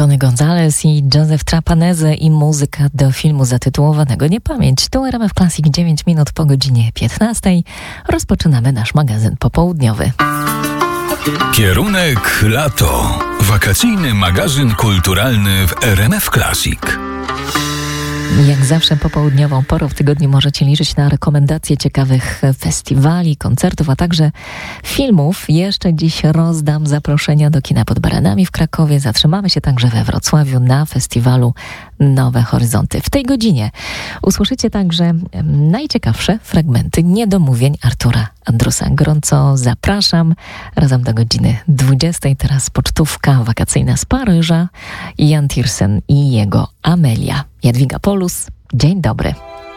Tony Gonzalez i Joseph Trapanese i muzyka do filmu zatytułowanego Niepamięć. Tu RMF Classic, 9 minut po godzinie 15. Rozpoczynamy nasz magazyn popołudniowy. Kierunek lato. Wakacyjny magazyn kulturalny w RMF Classic. Jak zawsze popołudniową porą w tygodniu możecie liczyć na rekomendacje ciekawych festiwali, koncertów, a także filmów. Jeszcze dziś rozdam zaproszenia do kina pod Baranami w Krakowie. Zatrzymamy się także we Wrocławiu na festiwalu Nowe Horyzonty. W tej godzinie usłyszycie także najciekawsze fragmenty niedomówień Artura Andrusa. Gorąco zapraszam razem do godziny 20. Teraz pocztówka wakacyjna z Paryża. Jan Tiersen i jego Amelia. Jadwiga Polus. Dzień dobry.